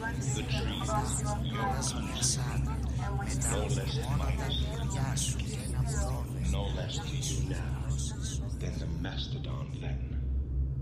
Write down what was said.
The trees your country, no less admired, no less to you now than the mastodon that